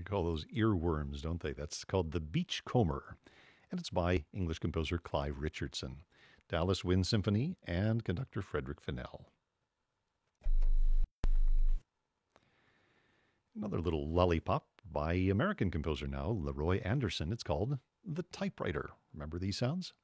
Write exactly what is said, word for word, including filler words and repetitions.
call those earworms, don't they? That's called The Beachcomber, and it's by English composer Clive Richardson, Dallas Wind Symphony, and conductor Frederick Fennell. Another little lollipop by American composer now, Leroy Anderson. It's called The Typewriter. Remember these sounds?